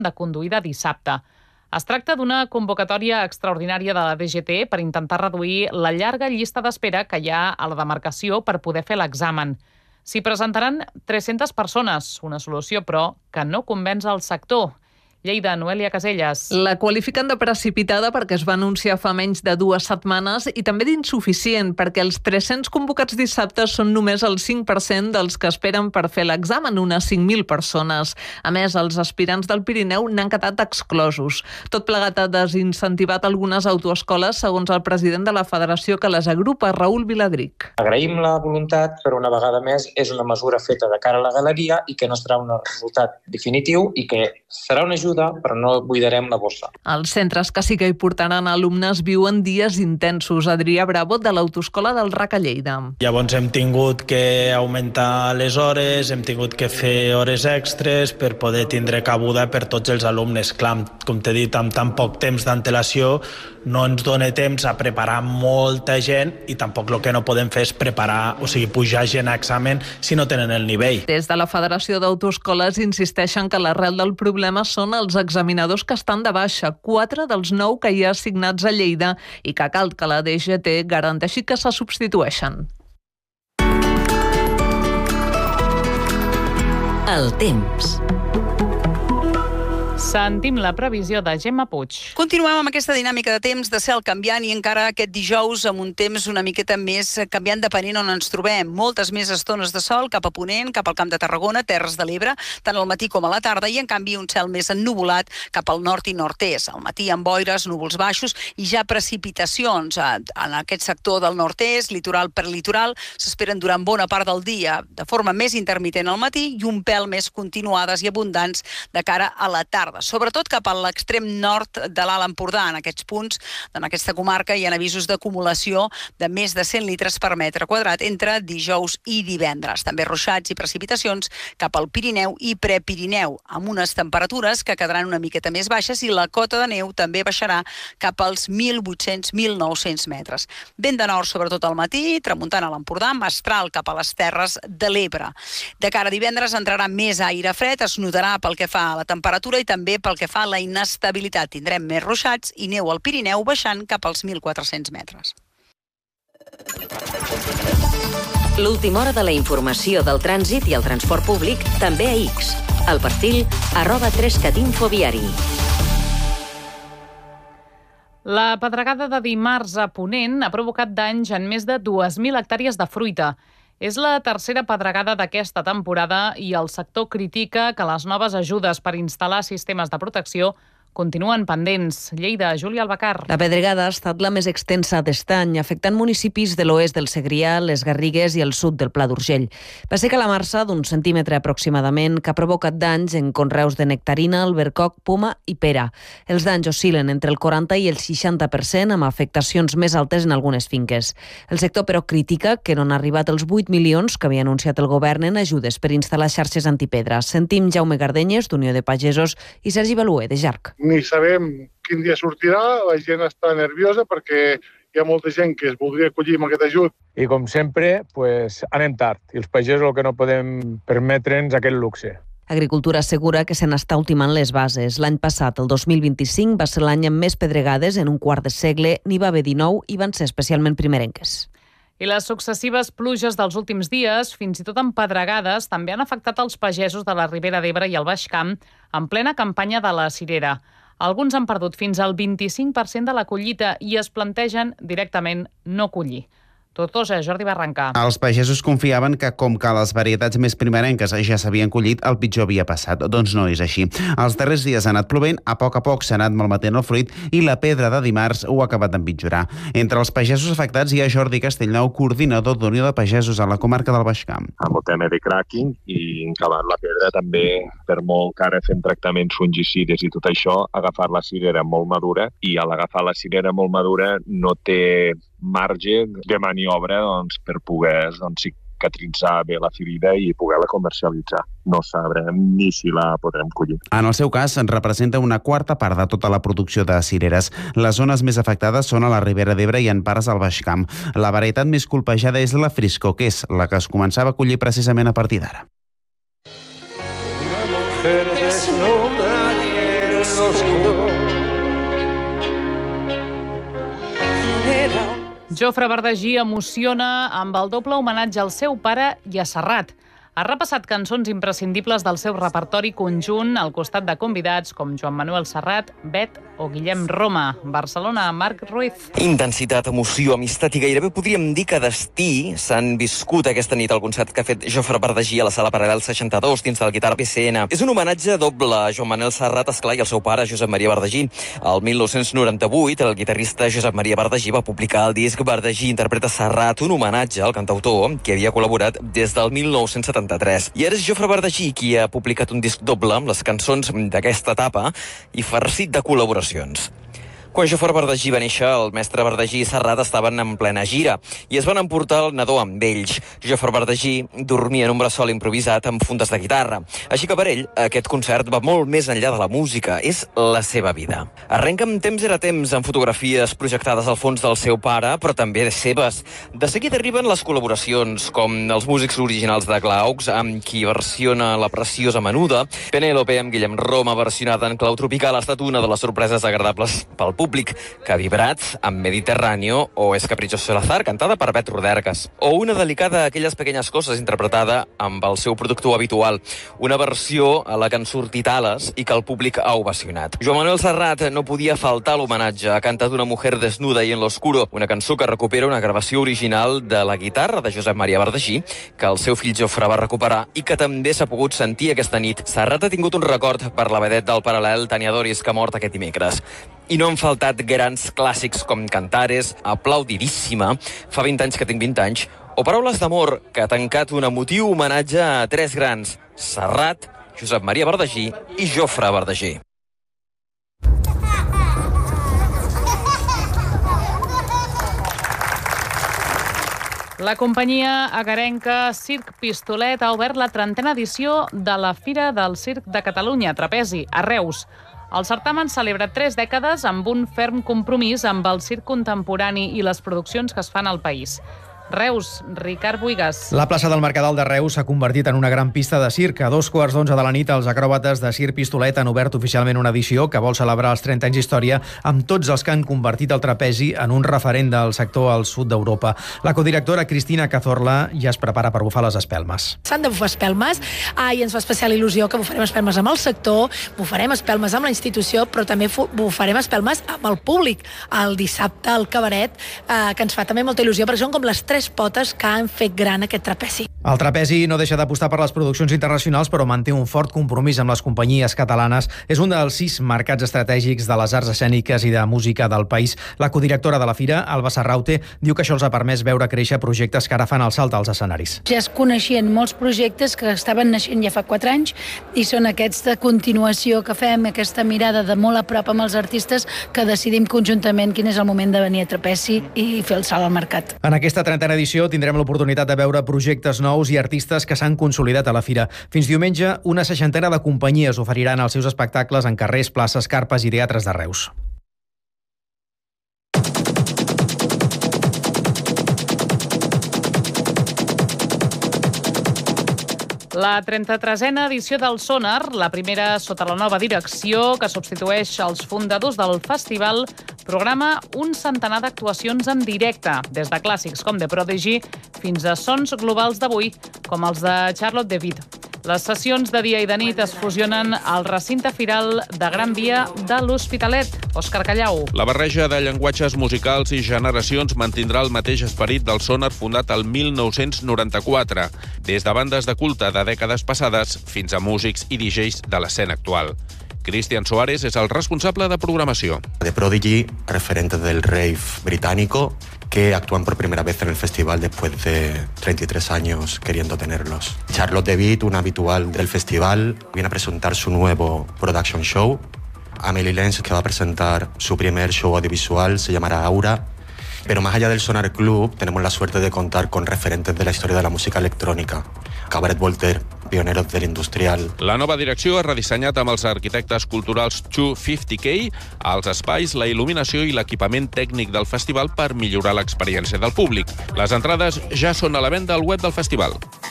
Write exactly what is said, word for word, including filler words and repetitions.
de conduir de dissabte. Es tracta d'una convocatòria extraordinària de la D G T per intentar reduir la llarga llista d'espera que hi ha a la demarcació per poder fer l'examen. S'hi presentaran tres-centes persones, una solució, però, que no convenç el sector. Lleida, Noelia Caselles. La qualifiquen de precipitada perquè es va anunciar fa menys de dues setmanes i també d'insuficient perquè els tres-cents convocats dissabte són només el cinc per cent dels que esperen per fer l'examen, unes cinc mil persones. A més, els aspirants del Pirineu n'han quedat exclosos. Tot plegat ha desincentivat algunes autoescoles, segons el president de la federació que les agrupa, Raül Viladric. Agraïm la voluntat, però una vegada més és una mesura feta de cara a la galeria i que no serà un resultat definitiu i que serà una ajuda, però no buidarem la bossa. Els centres que sí que hi portaran alumnes viuen dies intensos. Adrià Bravo, de l'Autoescola del R A C a Lleida. Llavors hem tingut que augmentar les hores, hem tingut que fer hores extres per poder tindre cabuda per tots els alumnes. Clar, com t'he dit, amb tan poc temps d'antelació no ens dona temps a preparar molta gent i tampoc el que no podem fer és preparar, o sigui, pujar gent a examen si no tenen el nivell. Des de la Federació d'Autoescoles insisteixen que l'arrel del problema són els examinadors que estan de baixa, quatre dels nou que hi ha assignats a Lleida i que cal que la D G T garanteixi que se substitueixen. El temps. Sentim la previsió de Gemma Puig. Continuem amb aquesta dinàmica de temps de cel canviant i encara aquest dijous amb un temps una miqueta més canviant depenent on ens trobem. Moltes més estones de sol cap a Ponent, cap al Camp de Tarragona, Terres de l'Ebre, tant al matí com a la tarda, i en canvi un cel més ennuvolat cap al nord i nord-est. Al matí amb boires, núvols baixos i ja precipitacions. En aquest sector del nord-est, litoral per litoral, s'esperen durant bona part del dia, de forma més intermitent al matí i un pèl més continuades i abundants de cara a la tarda. Sobretot cap a l'extrem nord de l'Alt Empordà. En aquests punts, en aquesta comarca, hi ha avisos d'acumulació de més de cent litres per metre quadrat entre dijous i divendres. També ruixats i precipitacions cap al Pirineu i Prepirineu, amb unes temperatures que quedaran una miqueta més baixes i la cota de neu també baixarà cap als mil vuit-cents a mil nou-cents metres. Vent de nord, sobretot al matí, tramuntant a l'Empordà, mestral cap a les Terres de l'Ebre. De cara a divendres entrarà més aire fred, es notarà pel que fa a la temperatura i també pel que fa a la inestabilitat. Tindrem més ruixats i neu al Pirineu baixant cap als mil quatre-cents metres. L'última hora de la informació del trànsit i el transport públic també a X. El perfil arroba trescatinfoviari. La pedregada de dimarts a Ponent ha provocat danys en més de dues mil hectàrees de fruita. És la tercera pedregada d'aquesta temporada i el sector critica que les noves ajudes per instal·lar sistemes de protecció continuen pendents. Lleida, Júlia Albacar. La pedregada ha estat la més extensa d'estany, afectant municipis de l'oest del Segrià, les Garrigues i el sud del Pla d'Urgell. Va ser calamarsa d'un centímetre aproximadament que ha provocat danys en conreus de nectarina, albercoc, poma i pera. Els danys oscil·len entre el quaranta i el seixanta per cent, amb afectacions més altes en algunes finques. El sector, però, critica que no han arribat els vuit milions que havia anunciat el govern en ajudes per instal·lar xarxes antipedra. Sentim Jaume Gardenyes, d'Unió de Pagesos, i Sergi Baluer, de Jarc. Ni sabem quin dia sortirà, la gent està nerviosa perquè hi ha molta gent que es voldria acollir amb aquest ajut. I com sempre, pues, anem tard. I els pagesos el que no podem permetre'ns aquest luxe. Agricultura assegura que se n'està ultimant les bases. L'any passat, el dos mil vint-i-cinc, va ser l'any amb més pedregades en un quart de segle, n'hi va haver dinou i van ser especialment primerenques. I les successives pluges dels últims dies, fins i tot amb pedregades, també han afectat els pagesos de la Ribera d'Ebre i el Baix Camp en plena campanya de la cirera. Alguns han perdut fins al vint-i-cinc per cent de la collita i es plantegen directament no collir. Tortosa, Jordi Barranca. Els pagesos confiaven que, com que les varietats més primerenques ja s'havien collit, el pitjor havia passat. Doncs no és així. Els darrers dies ha anat plovent, a poc a poc s'ha anat malmetent el fruit i la pedra de dimarts ho ha acabat d'empitjorar. Entre els pagesos afectats hi ha Jordi Castellnou, coordinador d'Unió de Pagesos a la comarca del Baix Camp. Amb el tema de cracking i encavant la pedra també, per molt que ara fem tractaments fungicides i tot això, agafar la cirera molt madura i a l'agafar la cirera molt madura no té marge de maniobra doncs, per poder doncs, cicatritzar bé la ferida i poder-la comercialitzar. No sabrem ni si la podrem collir. En el seu cas, representa una quarta part de tota la producció de cireres. Les zones més afectades són a la Ribera d'Ebre i en parts al Baix Camp. La varietat més colpejada és la Frisco, que és la que es començava a collir precisament a partir d'ara. Jofre Bardagí emociona amb el doble homenatge al seu pare i a Serrat. Ha repassat cançons imprescindibles del seu repertori conjunt al costat de convidats com Joan Manuel Serrat, Bet o Guillem Roma. Barcelona, Marc Ruiz. Intensitat, emoció, amistat i gairebé podríem dir que destí s'han viscut aquesta nit al concert que ha fet Jofre Bardagí a la Sala Paral·lel seixanta-dos dins del Guitar P C N. És un homenatge doble a Joan Manuel Serrat, esclar, i al seu pare, Josep Maria Bardagí. El mil nou-cents noranta-vuit, el guitarrista Josep Maria Bardagí va publicar el disc Bardagí interpreta Serrat, un homenatge al cantautor que havia col·laborat des del mil nou-cents setanta-tres. I ara és Jofre Bardagí qui ha publicat un disc doble amb les cançons d'aquesta etapa i farcit de col·laboracions. Quan Jofre Bardagí va néixer, el mestre Bardagí i Serrat estaven en plena gira i es van emportar el nadó amb ells. Jofre Bardagí dormia en un bressol improvisat amb fundes de guitarra. Així que per ell, aquest concert va molt més enllà de la música. És la seva vida. Arrenca amb Temps era temps, amb fotografies projectades al fons del seu pare, però també de seves. De seguida arriben les col·laboracions, com els músics originals de Glaucs, amb qui versiona la preciosa Menuda. Penélope amb Guillem Roma, versionada en clau tropical, ha estat una de les sorpreses agradables pel públic, que ha vibrat amb Mediterráneo o Es caprichoso el azar, cantada per Bet Rodergas. O una delicada Aquelles pequeñas coses, interpretada amb el seu productor habitual. Una versió a la que han sortit ales i que el públic ha ovacionat. Joan Manuel Serrat no podia faltar l'homenatge. Ha cantat Una mujer desnuda y en l'oscuro, una cançó que recupera una gravació original de la guitarra de Josep Maria Bardagí, que el seu fill Jofre va recuperar i que també s'ha pogut sentir aquesta nit. Serrat ha tingut un record per la vedet del Paral·lel, Tania Doris, que ha mort aquest dimecres. I no han faltat grans clàssics com Cantares, Aplaudidíssima, Fa vint anys que tinc vint anys, o Paraules d'amor, que ha tancat un emotiu homenatge a tres grans, Serrat, Josep Maria Bardagí i Jofre Bardagí. La companyia agarenca Circ Pistolet ha obert la trentena edició de la Fira del Circ de Catalunya, Trapezi, a Reus. El certamen celebra tres dècades amb un ferm compromís amb el circ contemporani i les produccions que es fan al país. Reus, Ricard Buigas. La plaça del Mercadal de Reus s'ha convertit en una gran pista de circ. A dos quarts d'onze de la nit, els acròbates de Circ Pistolet han obert oficialment una edició que vol celebrar els trenta anys d'història amb tots els que han convertit el trapezi en un referent del sector al sud d'Europa. La codirectora Cristina Cazorla ja es prepara per bufar les espelmes. S'han de bufar espelmes ah, i ens fa especial il·lusió que bufarem espelmes amb el sector, bufarem espelmes amb la institució, però també bufarem espelmes amb el públic. El dissabte al cabaret, eh, que ens fa també molta il·lusió, perquè són com les tres potes que han fet gran aquest trapezi. El trapezi no deixa d'apostar per les produccions internacionals, però manté un fort compromís amb les companyies catalanes. És un dels sis mercats estratègics de les arts escèniques i de música del país. La codirectora de la fira, Alba Sarraute, diu que això els ha permès veure créixer projectes que ara fan el salt als escenaris. Ja es coneixien molts projectes que estaven naixent ja fa quatre anys i són aquests de continuació que fem, aquesta mirada de molt a prop amb els artistes que decidim conjuntament quin és el moment de venir a trapezi i fer el salt al mercat. En aquesta trentena edició tindrem l'oportunitat de veure projectes nous i artistes que s'han consolidat a la fira. Fins diumenge, una seixantena de companyies oferiran els seus espectacles en carrers, places, carpes i teatres de Reus. La trenta-tresena edició del Sonar, la primera sota la nova direcció, que substitueix els fundadors del festival, programa un centenar d'actuacions en directe, des de clàssics com The Prodigy fins a sons globals d'avui, com els de Charlotte DeWitt. Les sessions de dia i de nit es fusionen al recinte firal de Gran Via de l'Hospitalet. Òscar Callau. La barreja de llenguatges musicals i generacions mantindrà el mateix esperit del Sonar fundat el mil nou-cents noranta-quatre, des de bandes de culte de dècades passades fins a músics i D Js de l'escena actual. Cristian Soares és el responsable de programació. The Prodigy, referente del rave británico, que actúan por primera vez en el festival después de treinta y tres años queriendo tenerlos. Charlotte DeWitt, una habitual del festival, viene a presentar su nuevo production show. Amelie Lenz, que va a presentar su primer show audiovisual, se llamará Aura. Pero más allá del Sonar Club, tenemos la suerte de contar con referentes de la historia de la música electrónica. Cabaret Voltaire, pioneros del industrial. La nova direcció ha redissenyat amb els arquitectes culturals dos cents cinquanta K els espais, la il·luminació i l'equipament tècnic del festival per millorar l'experiència del públic. Les entrades ja són a la venda al web del festival.